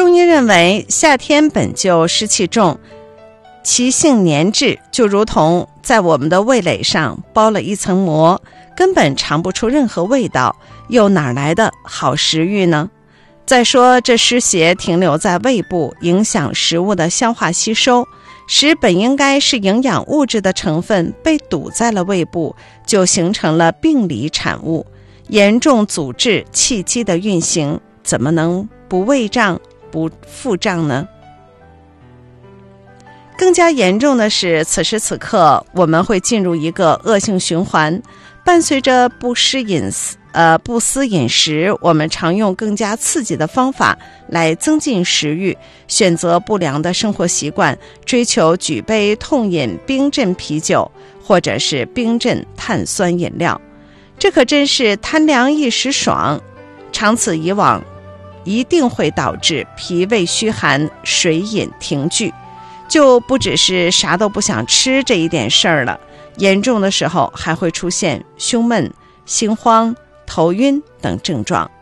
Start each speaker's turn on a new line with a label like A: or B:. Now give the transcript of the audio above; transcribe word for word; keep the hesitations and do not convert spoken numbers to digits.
A: 中医认为，夏天本就湿气重，其性黏滞，就如同在我们的味蕾上包了一层膜，根本尝不出任何味道，又哪来的好食欲呢？再说这湿邪停留在胃部，影响食物的消化吸收，使本应该是营养物质的成分被堵在了胃部，就形成了病理产物，严重阻滞气机的运行，怎么能不胃胀不腹胀呢？更加严重的是，此时此刻我们会进入一个恶性循环，伴随着不思饮呃不思饮食，我们常用更加刺激的方法来增进食欲，选择不良的生活习惯，追求举杯痛饮冰镇啤酒或者是冰镇碳酸饮料，这可真是贪凉一时爽，长此以往一定会导致脾胃虚寒，水饮停聚，就不只是啥都不想吃这一点事儿了，严重的时候还会出现胸闷、心慌、头晕等症状。